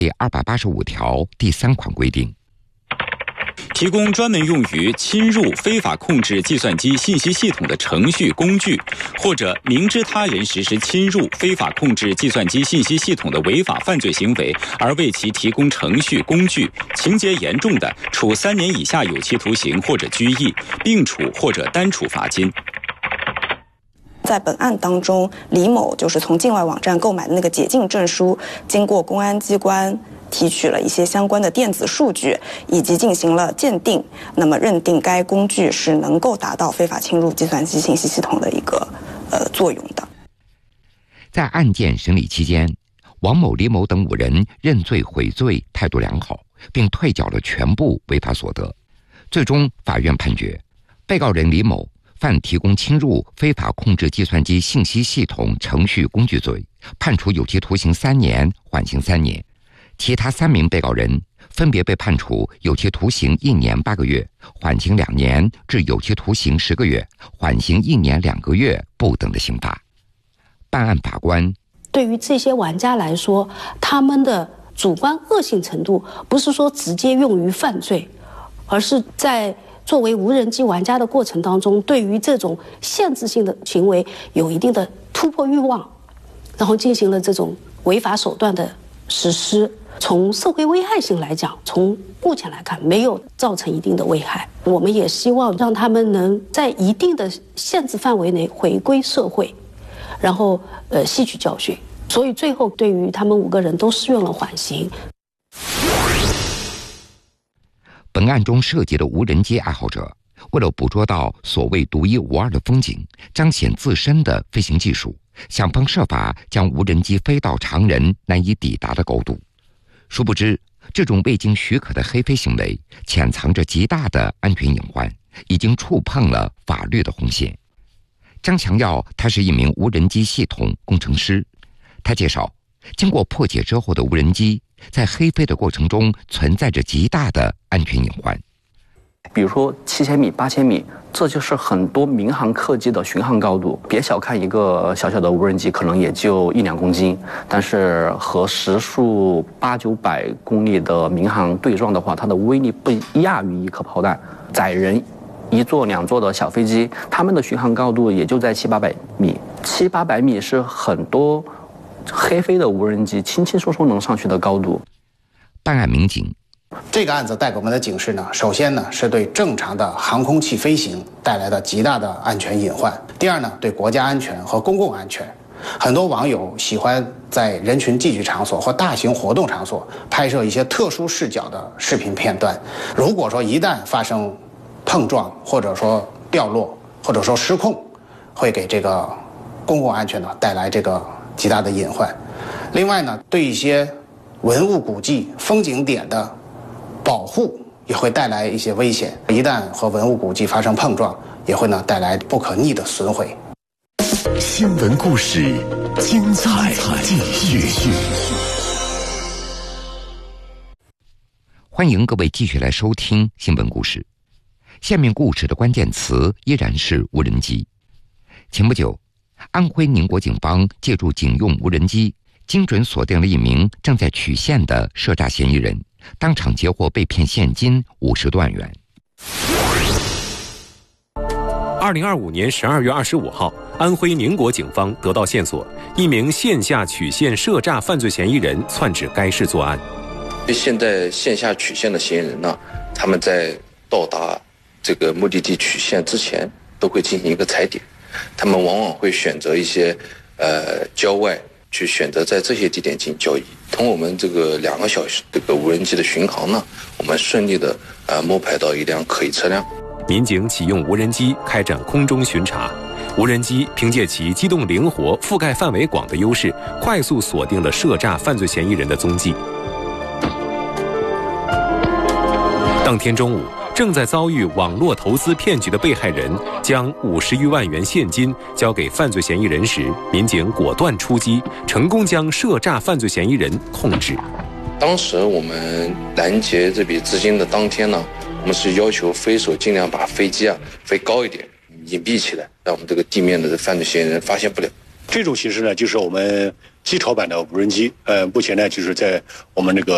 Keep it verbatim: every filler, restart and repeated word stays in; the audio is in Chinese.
第二百八十五条第三款规定， 提供专门用于侵入非法控制计算机信息系统的程序工具，或者明知他人实施侵入非法控制计算机信息系统的违法犯罪行为，而为其提供程序工具，情节严重的，处三年以下有期徒刑或者拘役，并处或者单处罚金。 在本案当中，李某就是从境外网站购买的那个解禁证书，经过公安机关提取了一些相关的电子数据，以及进行了鉴定，那么认定该工具是能够达到非法侵入计算机信息系统的一个呃作用的。 在案件审理期间，王某、李某等五人认罪悔罪，态度良好，并退缴了全部违法所得。最终，法院判决，被告人李某犯提供侵入非法控制计算机信息系统程序工具罪，判处有期徒刑三年，缓刑三年。其他三名被告人分别被判处有期徒刑一年八个月、缓刑两年至有期徒刑十个月、缓刑一年两个月不等的刑罚。办案法官对于这些玩家来说，他们的主观恶性程度不是说直接用于犯罪，而是在作为无人机玩家的过程当中，对于这种限制性的行为有一定的突破欲望，然后进行了这种违法手段的实施。从社会危害性来讲，从目前来看没有造成一定的危害。我们也希望让他们能在一定的限制范围内回归社会，然后呃吸取教训。所以最后对于他们五个人都适用了缓刑。 本案中涉及的无人机爱好者，为了捕捉到所谓独一无二的风景，彰显自身的飞行技术，想方设法将无人机飞到常人难以抵达的高度。殊不知，这种未经许可的黑飞行为潜藏着极大的安全隐患，已经触碰了法律的红线。张强耀，他是一名无人机系统工程师。他介绍，经过破解之后的无人机在黑飞的过程中存在着极大的安全隐患。 比如说七千米、八千米，这就是很多民航客机的巡航高度。别小看一个小小的无人机，可能也就一两公斤，但是和时速八九百公里的民航对撞的话，它的威力不亚于一颗炮弹。载人一座两座的小飞机，它们的巡航高度也就在七八百米，七八百米是很多黑飞的无人机轻轻松松能上去的高度。 办案民警， 这个案子带给我们的警示呢，首先呢是对正常的航空器飞行带来的极大的安全隐患。第二呢，对国家安全和公共安全。很多网友喜欢在人群聚集场所或大型活动场所拍摄一些特殊视角的视频片段。如果说一旦发生碰撞，或者说掉落，或者说失控，会给这个公共安全呢带来这个极大的隐患。另外呢，对一些文物古迹、风景点的保护也会带来一些危险，一旦和文物古迹发生碰撞，也会呢带来不可逆的损毁。 新闻故事，精彩继续。 欢迎各位继续来收听新闻故事。下面故事的关键词依然是无人机。前不久，安徽宁国警方借助警用无人机，精准锁定了一名正在取现的涉诈嫌疑人，当场截获被骗现金五十多万元。 二零二五年十二月二十五号，安徽宁国警方得到线索，一名线下取现涉诈犯罪嫌疑人窜至该市作案。 现在线下取现的嫌疑人呢，他们在到达这个目的地取现之前，都会进行一个踩点，他们往往会选择一些呃郊外，去选择在这些地点进行交易。从我们这个两个小时这个无人机的巡航呢，我们顺利的呃摸排到一辆可疑车辆。 民警启用无人机开展空中巡查，无人机凭借其机动灵活、覆盖范围广的优势，快速锁定了涉诈犯罪嫌疑人的踪迹。当天中午，正在遭遇网络投资骗局的被害人将五十余万元现金交给犯罪嫌疑人时，民警果断出击，成功将涉诈犯罪嫌疑人控制。 当时我们拦截这笔资金的当天呢，我们是要求飞手尽量把飞机啊飞高一点，隐蔽起来，让我们这个地面的犯罪嫌疑人发现不了。 这种形式呢，就是我们机潮版的无人机，呃，目前呢就是在我们这个